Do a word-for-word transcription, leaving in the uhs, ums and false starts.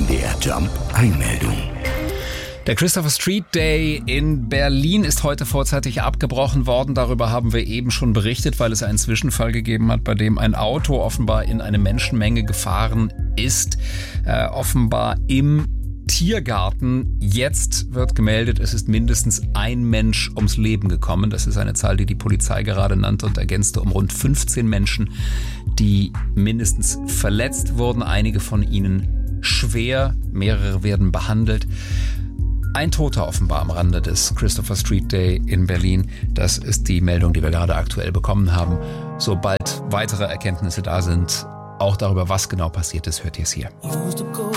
D R Jump Eilmeldung. Der Christopher Street Day in Berlin ist heute vorzeitig abgebrochen worden. Darüber haben wir eben schon berichtet, weil es einen Zwischenfall gegeben hat, bei dem ein Auto offenbar in eine Menschenmenge gefahren ist. Äh, offenbar im Tiergarten. Jetzt wird gemeldet, es ist mindestens ein Mensch ums Leben gekommen. Das ist eine Zahl, die die Polizei gerade nannte und ergänzte um rund fünfzehn Menschen, die mindestens verletzt wurden. Einige von ihnen schwer, mehrere werden behandelt. Ein Toter offenbar am Rande des Christopher Street Day in Berlin. Das ist die Meldung, die wir gerade aktuell bekommen haben. Sobald weitere Erkenntnisse da sind, auch darüber, was genau passiert ist, hört ihr es hier.